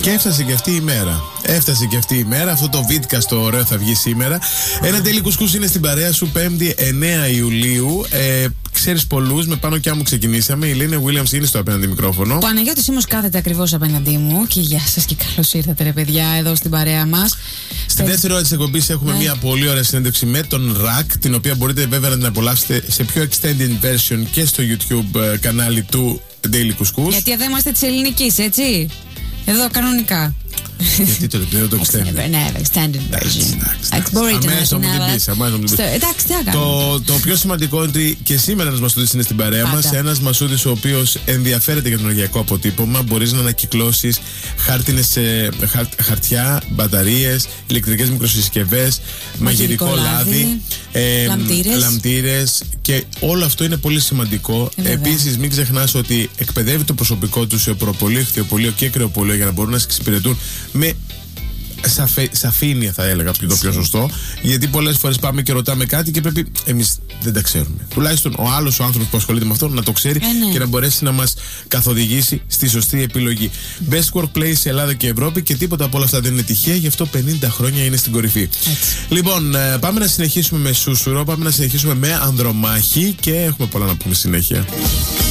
Και έφτασε και αυτή η μέρα. Έφτασε και αυτή η μέρα. Αυτό το βίντεο στο ωραίο θα βγει σήμερα. Ένα Daily Κουσκούς είναι στην παρέα σου 5η 9 Ιουλίου. Ξέρεις πολλούς, με Πάνω κι Άμμο ξεκινήσαμε. Η Λίνα Williams είναι στο απέναντι μικρόφωνο. Ο Παναγιώτης Ήμος κάθεται ακριβώς απέναντί μου. Και γεια σας και καλώς ήρθατε, ρε παιδιά, εδώ στην παρέα μας. Στη δεύτερη ώρα της εκπομπής έχουμε μια πολύ ωραία συνέντευξη με τον Ρακ, την οποία μπορείτε βέβαια να την απολαύσετε σε πιο extended version και στο YouTube κανάλι του Daily Κουσκούς. Γιατί εδώ είμαστε της ελληνικής, έτσι. Εδώ κανονικά. Γιατί το λεπτό το extended. Ναι, extended version. Μπορείτε να την εντάξει, τι να το πιο σημαντικό είναι ότι και σήμερα ένας μασούδης είναι στην παρέα μας. Ένας μασούδης ο οποίος ενδιαφέρεται για το ενεργειακό αποτύπωμα. Μπορείς να ανακυκλώσεις χαρτιά, μπαταρίες, ηλεκτρικές μικροσυσκευές, μαγειρικό λάδι, λαμπτήρες, και όλο αυτό είναι πολύ σημαντικό. Επίσης, μην ξεχνάς ότι εκπαιδεύει το προσωπικό του σε προπολείο, χθιοπολείο και κρεοπολείο για να μπορούν να σε εξυπηρετούν με σαφήνεια, θα έλεγα, το πιο σωστό. Γιατί πολλές φορές πάμε και ρωτάμε κάτι και πρέπει εμείς δεν τα ξέρουμε. Τουλάχιστον ο άλλος ο άνθρωπος που ασχολείται με αυτό να το ξέρει και να μπορέσει να μας καθοδηγήσει στη σωστή επιλογή. Best Workplace σε Ελλάδα και Ευρώπη, και τίποτα από όλα αυτά δεν είναι τυχαία, γι' αυτό 50 χρόνια είναι στην κορυφή. Έτσι. Λοιπόν, πάμε να συνεχίσουμε με Σούσουρο, πάμε να συνεχίσουμε με Ανδρομάχη και έχουμε πολλά να πούμε συνέχεια.